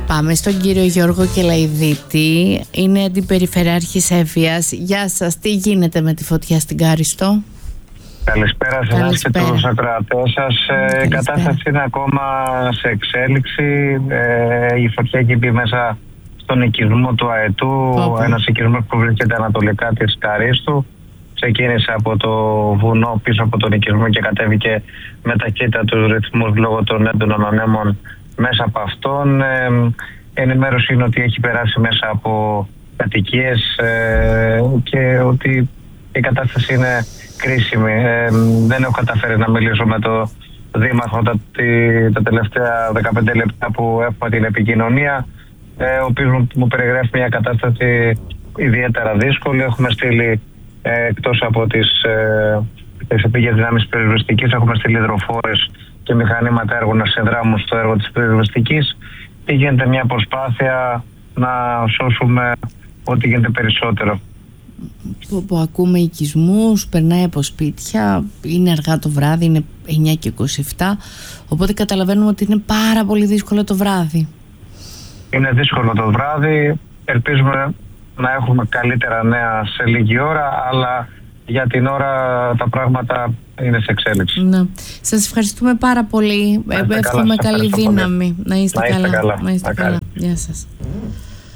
Πάμε στον κύριο Γιώργο Κελαϊδίτη. Είναι αντιπεριφερειάρχης Εύβοιας. Γεια σας, τι γίνεται με τη φωτιά στην Κάριστο? Καλησπέρα σε εσάς και τους ακροατές σας. Η κατάσταση είναι ακόμα σε εξέλιξη. Η φωτιά έχει μπει μέσα στον οικισμό του Αετού, ένας οικισμός που βρίσκεται ανατολικά της Καρίστου. Ξεκίνησε από το βουνό πίσω από τον οικισμό και κατέβηκε με ταχύτατους ρυθμούς λόγω των έντονων ανέμων μέσα από αυτόν. Ενημέρωση είναι ότι έχει περάσει μέσα από κατοικίες και ότι η κατάσταση είναι κρίσιμη. Δεν έχω καταφέρει να μιλήσω με το Δήμαρχο τα τελευταία 15 λεπτά που έχουμε την επικοινωνία, ο οποίος μου περιγράφει μια κατάσταση ιδιαίτερα δύσκολη. Έχουμε στείλει εκτός από τις επίγειες δυνάμεις πυροσβεστικής, έχουμε στείλει υδροφόρες και μηχανήματα έργου να συνδράμουν στο έργο της πυροσβεστικής και γίνεται μια προσπάθεια να σώσουμε ό,τι γίνεται περισσότερο. Που ακούμε οικισμούς, περνάει από σπίτια, είναι αργά το βράδυ, είναι 9:27, οπότε καταλαβαίνουμε ότι είναι πάρα πολύ δύσκολο το βράδυ. Είναι δύσκολο το βράδυ, ελπίζουμε να έχουμε καλύτερα νέα σε λίγη ώρα, αλλά για την ώρα τα πράγματα είναι σε εξέλιξη. Ναι. Σας ευχαριστούμε πάρα πολύ. Εύχομαι καλή δύναμη. Να είστε καλά. Να είστε καλά. Γεια σας.